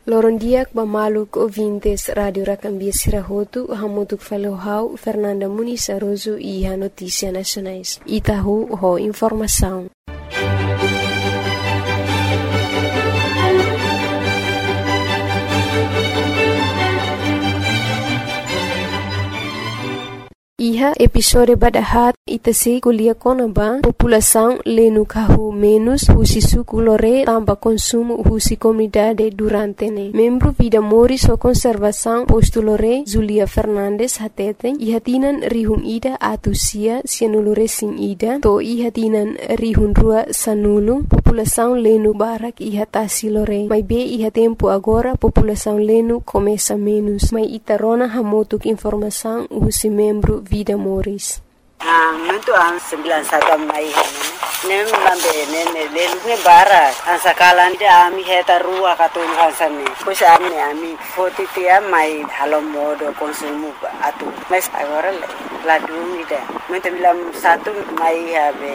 Lorondiak Bamaluk ouvintes Rádio Racambia Sirahotu, Hamutuk Falohau, Fernanda Muniz Aroso e a Notícia Nacionais. Itahu, ho informação. Iha episode badahat itasi kuliah konaba população lenu kahu menos husi suku lore tamba consumo husi comunidade durante ne. Membro Vida Moris o conservação posto lore Zulia Fernandes hateten ihatinan rihun ida atusia sianulure sin ida to ihatinan rihun rua sanulu população lenu barak ihatasi lore. Mai be iha tempo agora população lenu começa menos. Mai itarona hamotuk informação husi membro Vida Moris. Mentu ang 91 mai nem lambe nene lelune bara ang sakalan ida ami heta rua katun hansane pois ami fotitia mai halomodo konsumo atu mas agora la dumida mentu bilam 1 mai habe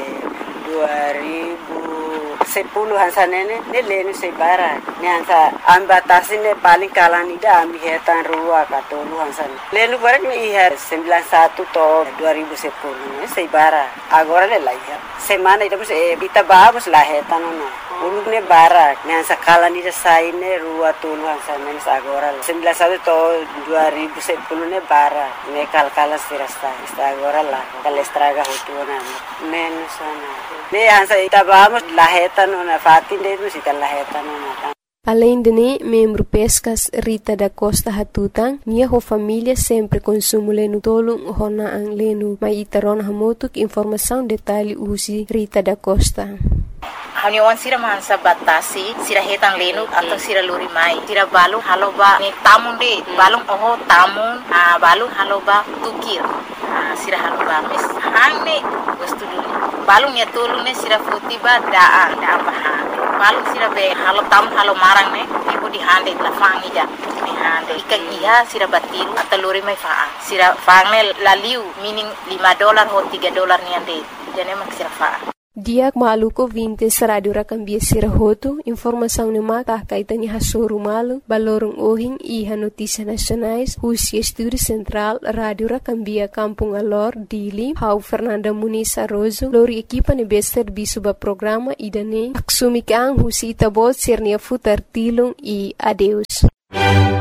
2010 hansanene ne lenu se bara ne hansa ambatasine paling kalan ida ami hetan rua katun hansane lenu bara ni ihar 91 to 2010 se bara agora le laiha semana ida kita vamos la hetan no ulune bara ne hansa kalan ida saine rua tulu hansane agora 91 to 2010 ne bara ne kalkala sirasta agora la kalestraga hutuna menos ana ne hansa ita vamos la hetan na fatin de musita la hetan na. Além de membro Pescas Rita da Costa Hatutang, minha família sempre consumo lenu tolong hona ang lenu. Mai itaron hamotuk informação detalhe usi Rita da Costa. Haniwan sira mansa batasi sira hetang lenu atau sira luri mai sira balu haloba ni tamun de balung oho tamun balu haloba tukir sira haloba mes hangne wastu dulu balung ya tolong ne sira futiba daa baha balung sira be halo tam halo marang ne ibu di hande la fangi ja ni hande ikan iha sira batiru atau luri mai faa sira fangne laliu meaning $5 ho $3 ni ande jane mak sira faa. Diak maluko 20 Rádio Racambia Sirahotu, informação ne mata kaitani hasoru malu, balorong ohing iha Notícia Nacionais, Husi Estúdio Central, Rádio Racambia Kampung Alor, Dili, Hau Fernanda Muniz Aroso, lori equipa ne bester bisuba programa idane, aksumikang husi itabot sirnia futar tilung e adeus.